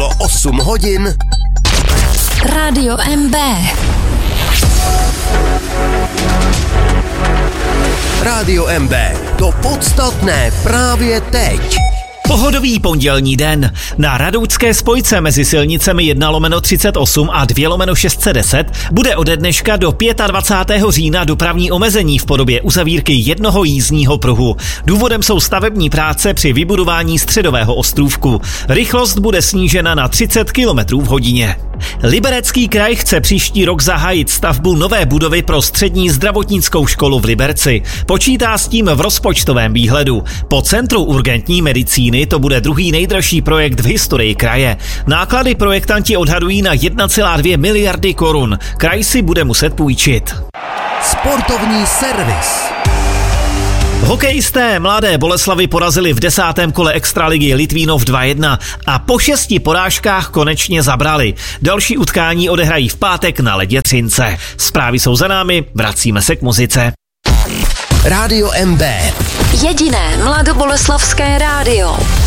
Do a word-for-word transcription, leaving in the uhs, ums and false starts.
Bylo osm hodin. Rádio M B. Rádio M B. To podstatné právě teď. Pohodový pondělní den. Na Radoučské spojce mezi silnicemi jedna lomeno třicet osm a dva lomeno šest set deset bude ode dneška do dvacátého pátého října dopravní omezení v podobě uzavírky jednoho jízdního pruhu. Důvodem jsou stavební práce při vybudování středového ostrůvku. Rychlost bude snížena na třicet kilometrů v hodině. Liberecký kraj chce příští rok zahájit stavbu nové budovy pro střední zdravotnickou školu v Liberci. Počítá s tím v rozpočtovém výhledu. Po Centru urgentní medicíny to bude druhý nejdražší projekt v historii kraje. Náklady projektanti odhadují na jedna celá dvě miliardy korun. Kraj si bude muset půjčit. Sportovní servis. Hokejisté Mladé Boleslavi porazili v desátém kole extraligy Litvínov dva jedna a po šesti porážkách konečně zabrali. Další utkání odehrají v pátek na ledě Třince. Zprávy jsou za námi, vracíme se k muzice. Rádio M B. Jediné mladoboleslavské rádio.